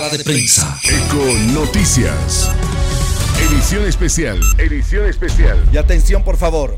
De prensa. Eco Noticias. Edición especial. Edición especial. Y atención, por favor.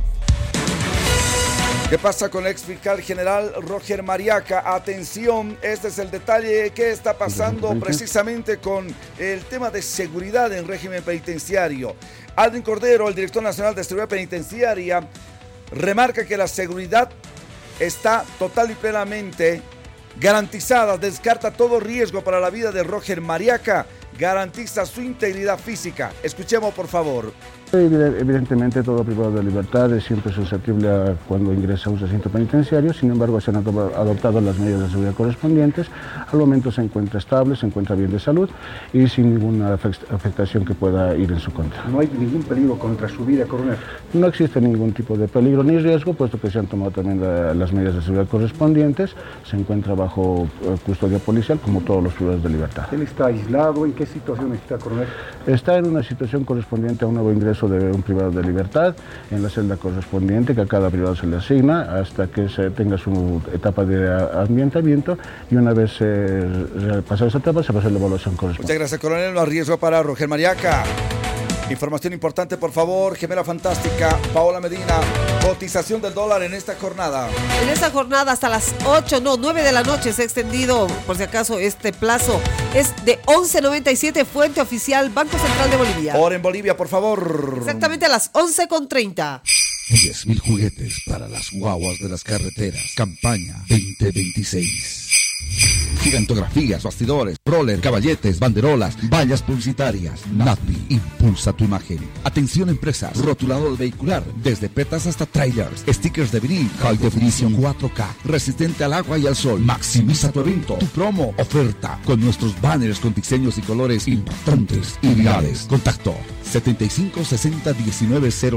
¿Qué pasa con el ex fiscal general Roger Mariaca? Atención, este es el detalle que está pasando precisamente con el tema de seguridad en régimen penitenciario. Alvin Cordero, el director nacional de seguridad penitenciaria, remarca que la seguridad está total y plenamente garantizada, descarta todo riesgo para la vida de Roger Mariaca, garantiza su integridad física. Escuchemos, por favor. Evidentemente todo privado de libertad es siempre susceptible a cuando ingresa a un recinto penitenciario, sin embargo se han adoptado las medidas de seguridad correspondientes. Al momento se encuentra estable, se encuentra bien de salud y sin ninguna afectación que pueda ir en su contra. ¿No hay ningún peligro contra su vida, coronel? No existe ningún tipo de peligro ni riesgo, puesto que se han tomado también las medidas de seguridad correspondientes. Se encuentra bajo custodia policial como todos los privados de libertad. ¿Él está aislado? ¿En qué situación está, coronel? Está en una situación correspondiente a un nuevo ingreso de un privado de libertad en la celda correspondiente que a cada privado se le asigna hasta que se tenga su etapa de ambientamiento y una vez pasada esa etapa se va a hacer la evaluación correspondiente. Muchas gracias, coronel. No hay riesgo para Roger Mariaca. Información importante, por favor, Gemela Fantástica, Paola Medina, cotización del dólar en esta jornada. En esta jornada hasta las 9 de la noche se ha extendido, por si acaso, este plazo. Es de 11.97, fuente oficial Banco Central de Bolivia. Hora en Bolivia, por favor. Exactamente a las 11:30. 10.000 juguetes para las guaguas de las carreteras. Campaña 2026. Gigantografías, bastidores, roller, caballetes, banderolas, vallas publicitarias. Natvi impulsa tu imagen. Atención empresas, rotulado vehicular, desde petas hasta trailers, stickers de vinil, High Definition 4K, resistente al agua y al sol. Maximiza tu evento, tu promo, oferta, con nuestros banners con diseños y colores impactantes y virales. Contacto 75 60 19 00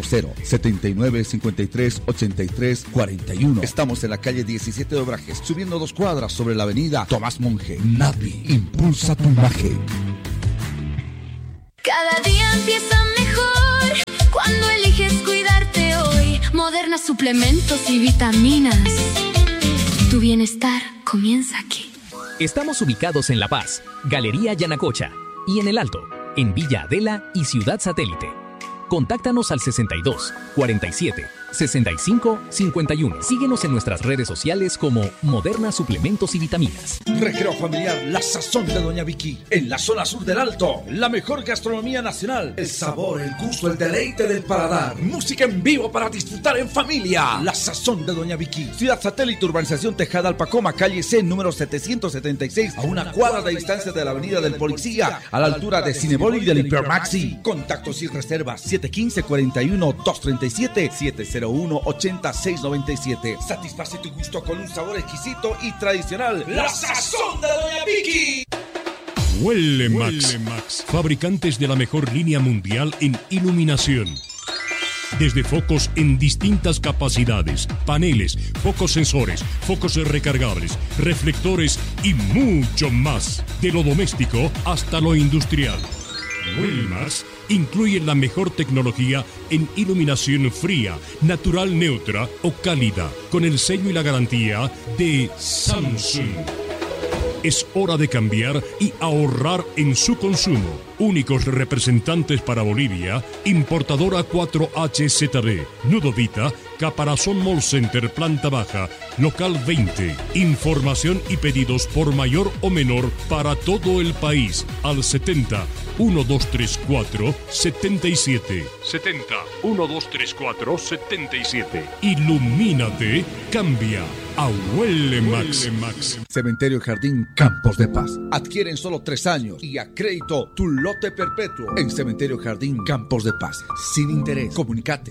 79 53 83 41. Estamos en la calle 17 de Obrajes, subiendo 2 cuadras sobre la avenida Tomás Monge. Navi, impulsa tu imagen. Cada día empieza mejor cuando eliges cuidarte hoy. Moderna suplementos y vitaminas. Tu bienestar comienza aquí. Estamos ubicados en La Paz, Galería Yanacocha, y en El Alto, en Villa Adela y Ciudad Satélite. Contáctanos al 62 47 65 51. Síguenos en nuestras redes sociales como Moderna Suplementos y Vitaminas. Recreo familiar, la sazón de Doña Vicky. En la zona sur del Alto, la mejor gastronomía nacional. El sabor, el gusto, el deleite del paladar. Música en vivo para disfrutar en familia. La sazón de Doña Vicky. Ciudad Satélite, urbanización Tejada Alpacoma, calle C, número 776, a una cuadra de distancia de la avenida del Policía, a la altura de Cinebol y del Hipermaxi. Contactos y reservas 715-41-237, 701-8697. Satisface tu gusto con un sabor exquisito y tradicional. La sazón de Doña Vicky. Huele Max, fabricantes de la mejor línea mundial en iluminación. Desde focos en distintas capacidades, paneles, focos sensores, focos recargables, reflectores y mucho más. De lo doméstico hasta lo industrial. Wellmax incluye la mejor tecnología en iluminación fría, natural neutra o cálida, con el sello y la garantía de Samsung. Es hora de cambiar y ahorrar en su consumo. Únicos representantes para Bolivia, importadora 4HZB, Nudovita, Caparazón Mall Center, planta baja, local 20. Información y pedidos por mayor o menor para todo el país al 70 1234 77. 70 1234 77. Ilumínate, cambia a Huele Max. Cementerio Jardín Campos de Paz. Adquiere en solo 3 años y a crédito tu lote perpetuo en Cementerio Jardín Campos de Paz. Sin interés. Comunicate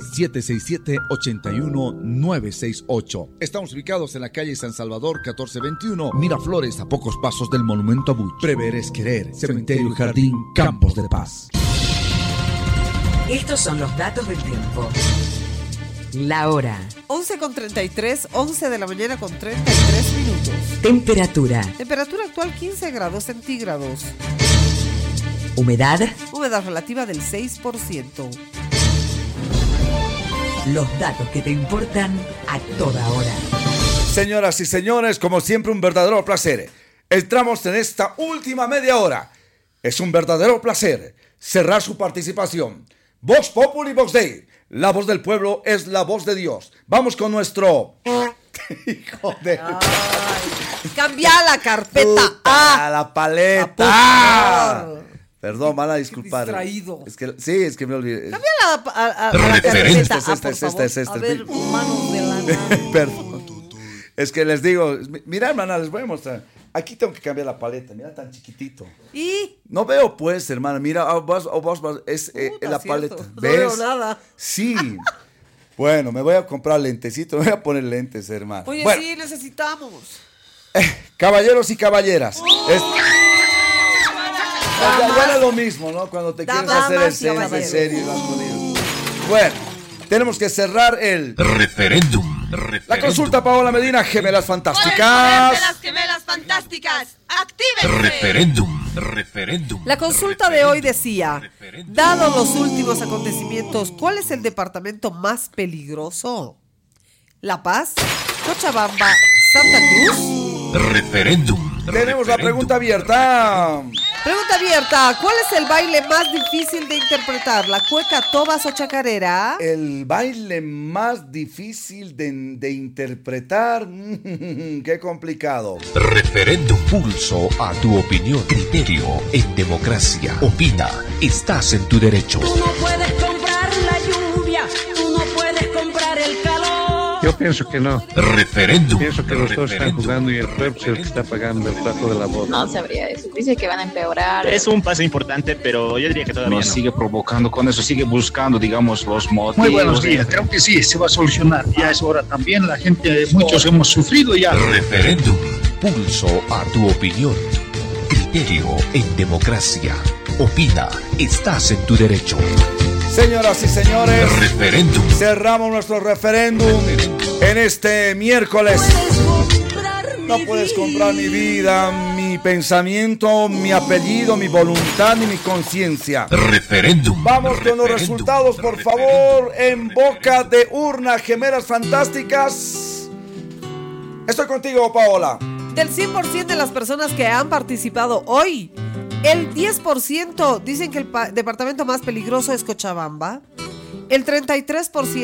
767-81968. Estamos ubicados en la calle San Salvador 1421, Miraflores, a pocos pasos del Monumento a Buch. Prever es querer. Cementerio Jardín Campos de Paz. Estos son los datos del tiempo. La hora. 11:33, 11 de la mañana con 33 minutos. Temperatura. Temperatura actual 15 grados centígrados. Humedad. Humedad relativa del 6%. Los datos que te importan a toda hora. Señoras y señores, como siempre, un verdadero placer. Entramos en esta última media hora Es un verdadero placer cerrar su participación. Vox Populi Vox Dei. La voz del pueblo es la voz de Dios. Vamos con nuestro... Hijo de... Cambia la carpeta. La paleta. Perdón, van a disculpar. Distraído. Es que me olvidé. Cambia a la carpeta. Este. A ver, manos de lana. Perdón. Es que les digo, mira, hermana, les voy a mostrar. Aquí tengo que cambiar la paleta, mira, tan chiquitito. ¿Y? No veo, pues, hermana, mira, vos, es la paleta. ¿Ves? No veo nada. Sí. Bueno, me voy a comprar lentecitos, me voy a poner lentes, hermano. Oye, bueno, sí, necesitamos. Caballeros y caballeras. Ya era lo mismo, ¿no? Cuando te quieres hacer el centro en serio y vas jodido. Bueno, tenemos que cerrar el referéndum. La consulta, Paola Medina, Gemelas Fantásticas. Las Gemelas Fantásticas, ¡actívense! Referéndum. La consulta de hoy decía, dado los últimos acontecimientos, ¿cuál es el departamento más peligroso? ¿La Paz? ¿Cochabamba? ¿Santa Cruz? Referéndum. Tenemos la pregunta abierta. Pregunta abierta, ¿cuál es el baile más difícil de interpretar? ¿La cueca, tobas o chacarera? El baile más difícil de interpretar. Qué complicado. Referéndum. Pulso a tu opinión. Criterio en democracia. Opina. Estás en tu derecho. Tú no puedes comprar la lluvia. Tú no puedes comprar el calor. Yo pienso que no. Referéndum. Pienso que los dos están jugando y el pueblo es el que está pagando el plato de la boda. No sabría eso. Dice que van a empeorar. Es un paso importante, pero yo diría que todavía nos sigue provocando con eso, sigue buscando, digamos, los motivos. Muy buenos días. Creo que sí, se va a solucionar. Ya es hora también. La gente, muchos hemos sufrido ya. Referéndum. Pulso a tu opinión. Criterio en democracia. Opina. Estás en tu derecho. Señoras y señores, referéndum. Cerramos nuestro referéndum en este miércoles. No puedes comprar mi vida, mi pensamiento, mi apellido, mi voluntad ni mi conciencia. Referéndum. Vamos con los resultados, por favor, en boca de urna. Gemelas Fantásticas. Estoy contigo, Paola. Del 100% de las personas que han participado hoy, el 10% dicen que el departamento más peligroso es Cochabamba. El 33%